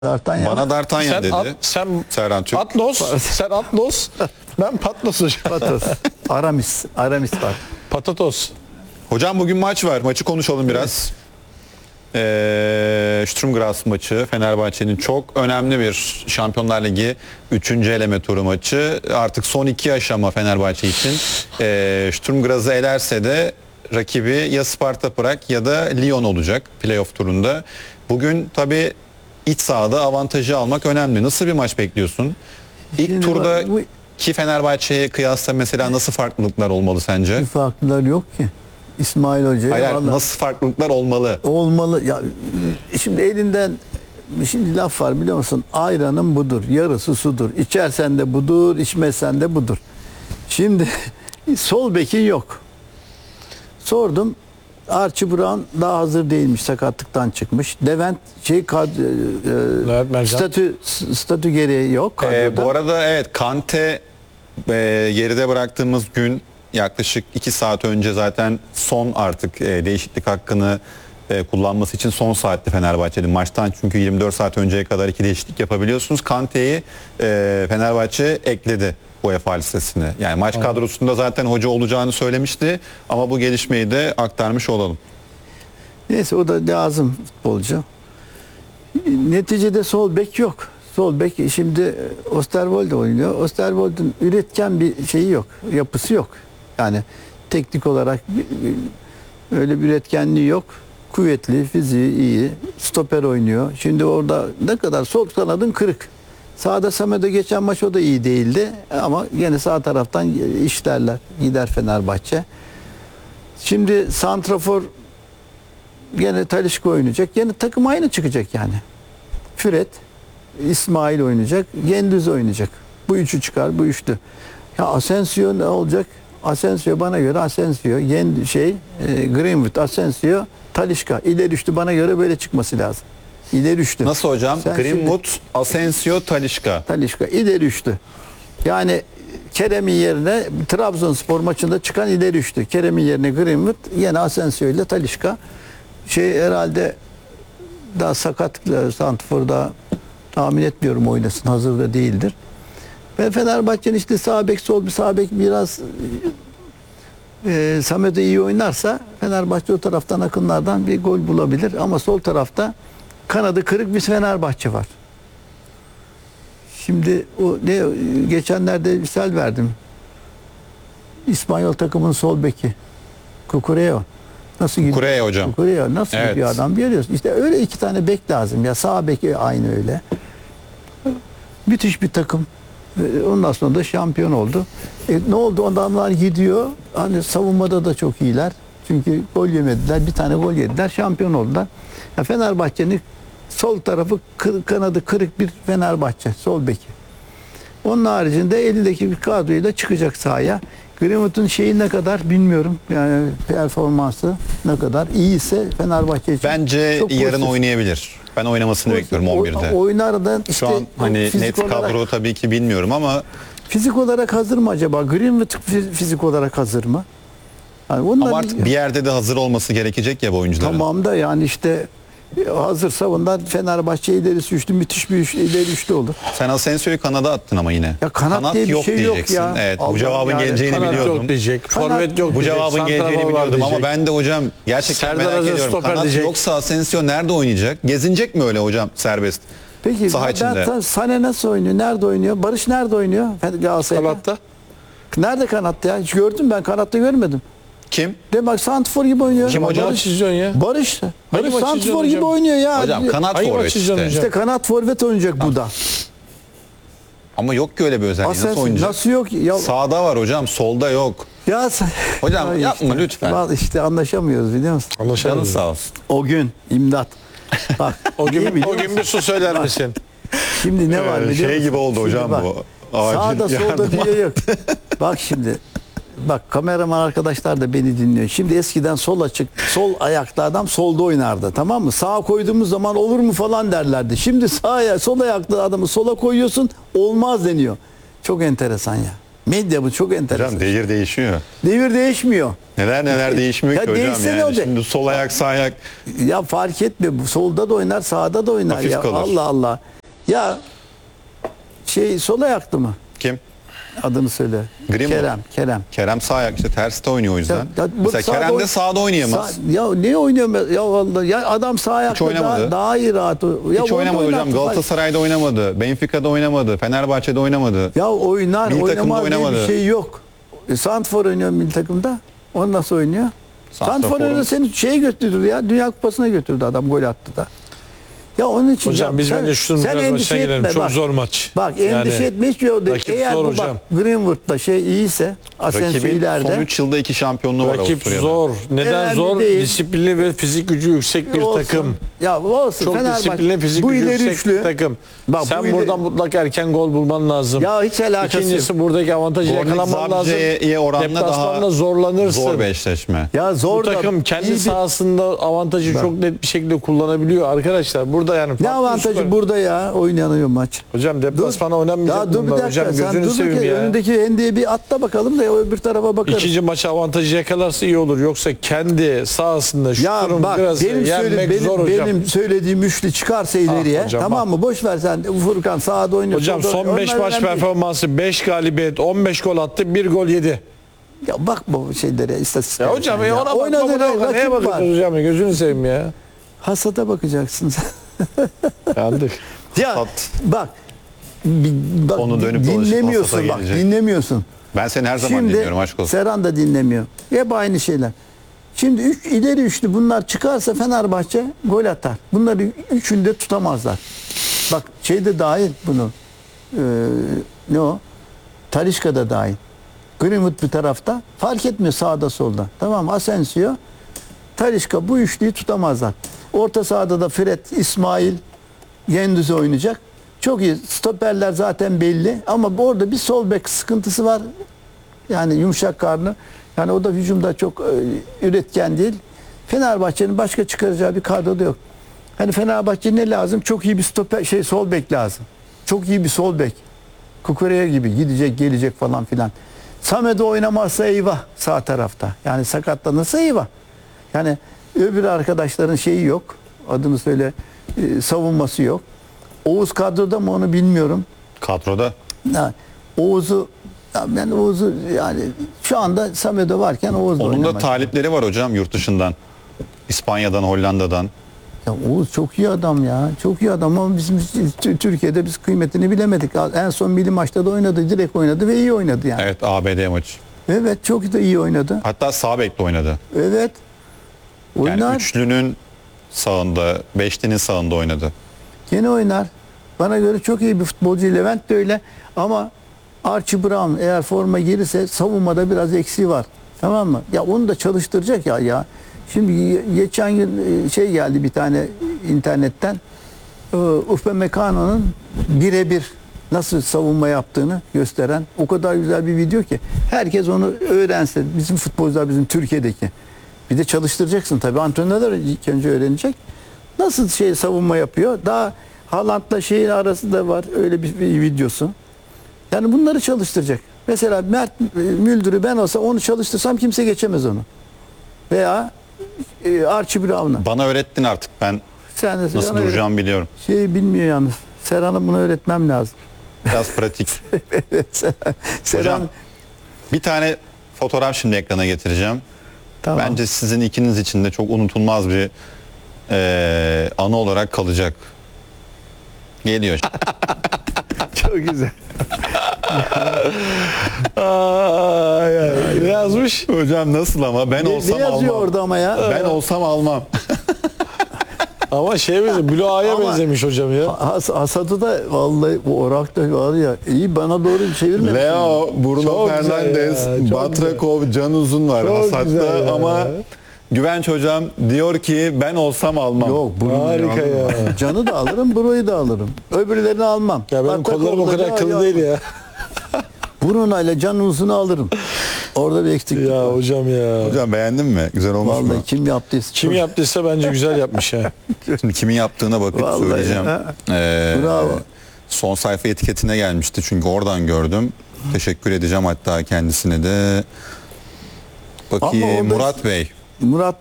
D'Artagnan. Bana D'Artagnan dedi. Sen Serhan Türk. Atlos, sen Atlos, ben Patlos hocam. Patos. Aramis var. Patatos. Hocam bugün maç var. Maçı konuşalım biraz. Sturm Graz maçı. Fenerbahçe'nin çok önemli bir Şampiyonlar Ligi 3. eleme turu maçı. Artık son 2 aşama Fenerbahçe için. Sturm Graz'ı elerse de rakibi ya Sparta Prag ya da Lyon olacak playoff turunda. Bugün tabii iç sahada avantajı almak önemli. Nasıl bir maç bekliyorsun? İlk Şimdi turda bu- ki Fenerbahçe'ye kıyasla mesela nasıl farklılıklar olmalı sence? Bir farklılar yok ki. İsmail Hoca'ya Hayır, vallahi nasıl farklılıklar olmalı? olmalı. Ya, şimdi elinden şimdi laf var biliyor musun? Ayranın budur. Yarısı sudur. İçersen de budur, içmezsen de budur. Şimdi sol bekin yok. Sordum. Archie Brown daha hazır değilmiş. Sakatlıktan çıkmış. Levent Levent Mercan. statü gereği yok. kadroda. Bu arada evet Kante geride bıraktığımız gün yaklaşık 2 saat önce zaten son artık değişiklik hakkını kullanması için son saatti Fenerbahçe'nin maçtan, çünkü 24 saat önceye kadar 2 değişiklik yapabiliyorsunuz. Kante'yi Fenerbahçe ekledi UEFA listesine. Yani maç kadrosunda zaten hoca olacağını söylemişti ama bu gelişmeyi de aktarmış olalım. Neyse o da lazım futbolcu. Neticede sol bek yok. Sol bek şimdi Osterwolde oynuyor. Osterwolde'un üretken bir şeyi yok. Yapısı yok. Yani teknik olarak öyle bir üretkenliği yok. Kuvvetli, fiziği iyi. Stoper oynuyor. Şimdi orada ne kadar sol kanadın kırık. Sağda Samet'e geçen maç o da iyi değildi. Ama yine sağ taraftan işlerler. Gider Fenerbahçe. Şimdi santrafor gene Talisca oynayacak. Yine takım aynı çıkacak yani. Fred, İsmail oynayacak. Gündüz oynayacak. Bu üçü çıkar, bu üçlü. Ya Asensio ne olacak? Asensio bana göre Greenwood, Asensio, Talisca. İleri üçlü bana göre böyle çıkması lazım. İleri üçlü. Nasıl hocam? Sen Greenwood, Asensio, Talisca. Talisca ileri üçlü. Yani Kerem'in yerine Trabzonspor maçında çıkan ileri üçlü. Kerem'in yerine Greenwood, yine Asensio ile Talisca. Herhalde daha sakat santrforda tahmin etmiyorum oynasın. Hazırda değildir. Ve Fenerbahçe'nin işte sağ bek sol bir sağ bek biraz Samet'e iyi oynarsa Fenerbahçe o taraftan akınlardan bir gol bulabilir. Ama sol tarafta kanadı kırık bir Fenerbahçe var. Şimdi geçenlerde misal verdim. İspanyol takımın sol beki Cucurella. Nasıl gidiyor? Cucurella hocam. Cucurella nasıl Evet. gidiyor adam görüyorsun. İşte öyle 2 tane bek lazım ya. Sağ beki aynı öyle. Müthiş bir takım. Ondan sonra da şampiyon oldu. Ne oldu? Adamlar gidiyor. Hani savunmada da çok iyiler. Çünkü gol yemediler. Bir tane gol yediler. Şampiyon oldular. Ya Fenerbahçe'nin sol tarafı kanadı kırık bir Fenerbahçe. Sol beki. Onun haricinde elindeki bir kadroyla çıkacak sahaya. Greenwood'un şeyi ne kadar bilmiyorum. Yani performansı ne kadar iyiyse Fenerbahçe için Bence çok yarın pozitif. oynayabilir. Ben oynamasını bekliyorum 11'de. Oynar işte Şu an hani fizik net kadro tabii ki bilmiyorum ama fizik olarak hazır mı acaba? Greenwood fizik olarak hazır mı? Yani onlar artık bir yerde de hazır olması gerekecek ya bu oyuncuların. tamam da yani işte hazırsa onlar Fenerbahçe ilerisi üçlü müthiş bir ileri üçlü olur. Sen Asensio'yu kanada attın ama yine. Ya kanat diye bir şey yok diyeceksin. ya. Evet, bu Allah cevabın yani geleceğini Kanat biliyordum. yok diyecek. Forvet yok Bu diyecek. cevabın santrafor geleceğini var biliyordum ama diyecek. ben de hocam gerçekten Serdar merak Aziz ediyorum. stoper Kanat diyecek. yoksa Asensio nerede oynayacak? Gezinecek mi öyle hocam serbest? Peki Saha içinde. Sané nasıl oynuyor? Nerede oynuyor? Barış nerede oynuyor? Galatasaray'da. Kanatta. Nerede kanatta ya? Hiç gördüm ben kanatta görmedim. Kim? Bak santrfor gibi oynuyor. Kim hocam? Maç izliyorsun ya. Barış. Hangi Barış maç santrfor izliyorsun gibi hocam? oynuyor ya. Hocam kanat Hangi forvet maç izliyorsun işte. hocam? İşte kanat forvet oynayacak bu da. Ama yok ki öyle bir özelliği. Nasıl Asens oynayacak? nasıl yok? Ya, Sağda var hocam, solda yok. ya Hocam Ay yapma lütfen. İşte anlaşamıyoruz biliyor musun? Canın Anlaşıldı. sağ olsun. O gün imdat. Bak, O iyi gün, biliyor o gün musun? bir su söyler misin? Şimdi ne var biliyor Şey musun? gibi oldu Şimdi hocam bak, bu. Acil sağda solda yardıma. diye yok. Bak şimdi. Bak kameraman arkadaşlar da beni dinliyor. Şimdi eskiden sol açık, sol ayaklı adam solda oynardı. Tamam mı? Sağa koyduğumuz zaman olur mu falan derlerdi. Şimdi sol ayaklı adamı sola koyuyorsun olmaz deniyor. Çok enteresan ya. Medya bu çok enteresan. Hocam devir değişiyor. Devir değişmiyor. Neler değişmiyor Ya ki hocam değişse ne yani. olacak? Şimdi sol ayak sağ ayak Ya fark etmiyor. Bu solda da oynar, sağda da oynar Hafif ya. kalır. Allah Allah. Ya sol ayaklı mı? kim? Adını söyle. Greenwood. Kerem. Kerem sağ ayak işte terste oynuyor o yüzden. bu Mesela sağda Kerem de sağda oynayamaz. Ya ne oynuyor? Ya vallahi ya adam sağ ayakta oynamadı. daha iyi rahat. Ya Hiç orada oynamadı hocam. oynar. Galatasaray'da oynamadı. Benfica'da oynamadı. Fenerbahçe'de oynamadı. Ya oynar, Milli takımda oynamaz diye bir oynamadı. şey yok. Santfor oynuyor milli takımda. O nasıl oynuyor? Santrafor'un- Santfor oynuyor, seni şeye götürdü ya. Dünya Kupası'na götürdü adam, gol attı da. Ya onun için Hocam ya, biz bence şunun biraz endişe başına girelim. etme, Çok bak. zor maç. Bak endişe etme hiç yok. rakip Eğer zor bu hocam. bak Greenwood'da iyiyse Asensio Rakibin ileride. son 3 yılda 2 şampiyonluğu var Rakip Avusturya'da. zor. Neden Önemli zor? değil. Disiplinli ve fizik gücü yüksek bir Olsun. takım. Ya olsun. Çok Fenerbahçe- disiplinli, fizik bu gücü ileri yüksek üçlü. bir takım. Bak, Sen bu ileri- buradan mutlaka erken gol bulman lazım. Ya hiç alakası yok. İkincisi buradaki avantajı Bornik yakalaman lazım. Zabze'ye oranla Deplasmanda daha zorlanırsın. zor bir eşleşme. Ya Bu zor da takım iyi kendi bir- sahasında avantajı çok net bir şekilde kullanabiliyor arkadaşlar. Burada yani Ne farklı avantajı skor. burada ya oynanıyor maç. Hocam deplasmana oynanmayacak Ya dur bir bunlar. dakika, Hocam sen gözünü dur seveyim bakayım, ya. önündeki Hendi'ye bir atla bakalım da öbür tarafa bakarız. İkinci maça avantajı yakalarsa iyi olur. Yoksa kendi sahasında şu Ya durum bak biraz benim, yenmek zor hocam. benim söylediğim üçlü çıkarsa ileriye, hocam, tamam mı? Boş ver sen, Furkan sağda oynuyor. Hocam solda son oynuyor. 5 Onlar maç önemli değil. performansı 5 galibiyet 15 gol attı 1 gol yedi. Ya bak bu şeylere, istatistiklere. Ya hocam sen ya ona bakma Oynadığı buna bak. Neye rakip var. bakıyorsunuz hocam ya? Gözünü seveyim ya. Hasata bakacaksın sen. Yandık. Ya Hasat. bak, bak Onu dönüp dolaşıp dinlemiyorsun hasata bak, gelecek. dinlemiyorsun. Ben seni her zaman Şimdi dinliyorum aşk olsun. Serhan da dinlemiyor. Hep aynı şeyler. Şimdi ileri üçlü bunlar çıkarsa Fenerbahçe gol atar. Bunları üçünü de tutamazlar. Bak de dahil bunu. Ne o? Talisca da dahil. Greenwood bir tarafta. Fark etmiyor sağda solda. Tamam mı? Asensio, Talisca bu üçlüyü tutamazlar. Orta sahada da Fred, İsmail, Gündüz oynayacak. Çok iyi. Stoperler zaten belli. Ama orada bir sol bek sıkıntısı var. Yani yumuşak karnı. Yani o da hücumda çok üretken değil. Fenerbahçe'nin başka çıkaracağı bir kadroda yok. Hani Fenerbahçe ne lazım? Çok iyi bir stoper, sol bek lazım. Çok iyi bir sol bek. Kukureya gibi gidecek, gelecek falan filan. Samet'e oynamazsa eyvah sağ tarafta. Yani sakatlanırsa eyvah. Yani öbür arkadaşların şeyi yok. Adını söyle, savunması yok. Oğuz kadroda mı onu bilmiyorum. Kadroda. Ha, Oğuz'u ben Oğuz'u yani şu anda Samet'e varken Oğuz'la Onun da oynamak. talipleri var hocam yurt dışından. İspanya'dan, Hollanda'dan. Ya Oğuz çok iyi adam ya. Çok iyi adam ama bizim Türkiye'de biz kıymetini bilemedik. En son milli maçta da oynadı. Direkt oynadı ve iyi oynadı yani. Evet, ABD maçı. Evet, çok da iyi oynadı. Hatta sağ bekle oynadı. Evet. Oynar. Yani üçlünün sağında, beşlinin sağında oynadı. Gene oynar. Bana göre çok iyi bir futbolcu. Levent de öyle. Ama Archie Brown eğer forma girirse savunmada biraz eksiği var. Tamam mı? Ya onu da çalıştıracak ya. Şimdi geçen gün geldi bir tane internetten. Upamecano'nun birebir nasıl savunma yaptığını gösteren o kadar güzel bir video ki herkes onu öğrense, bizim futbolcular, bizim Türkiye'deki. Bir de çalıştıracaksın tabii, antrenörler ilk önce öğrenecek. Nasıl savunma yapıyor? Daha Haaland'la arasında var öyle bir videosu. Yani bunları çalıştıracak. Mesela Mert Müldür'ü ben olsa onu çalıştırsam kimse geçemez onu. Veya Archie Brown'u. Bana öğrettin artık, ben Sen de nasıl duracağımı biliyorum. bilmiyor yalnız. Serhan'a bunu öğretmem lazım. Biraz pratik. Serhan, Hocam bir tane fotoğraf şimdi ekrana getireceğim. tamam. Bence sizin ikiniz için de çok unutulmaz bir anı olarak kalacak. Geliyor. Çok güzel. Ne yazmış? Hocam nasıl ama ben Ne olsam yazıyor almam. orada ama ya? Ben olsam almam. Ama Bloğa'ya Ama- benzemiş hocam ya. Hasad'ı da vallahi bu Orak'ta var ya, iyi bana doğru çevirmesin. Leo, Bruno Çok güzel Fernandes, ya, çok Batrakov, Can Uzun var Çok güzel Hasat'ta ya. ama Güvenç hocam diyor ki ben olsam almam. Yok, Harika ya. Can'ı da alırım, Bruno'yu da alırım. Öbürlerini almam. Ya benim Hatta kollarım o kolları- kadar kılı değil ya. Bruno ile Can Uzun'u alırım. Orada bir eksiklik Ya var. hocam ya. Hocam beğendin mi? Güzel olmuş Vallahi mu? kim yaptıysa. Kim yaptıysa bence güzel yapmış ha. Şimdi kimin yaptığına bakıp Vallahi söyleyeceğim. ya. Bravo. Son sayfa etiketine gelmişti çünkü oradan gördüm. Teşekkür edeceğim hatta kendisine de. Ama Bakayım orada- Murat Bey. Murat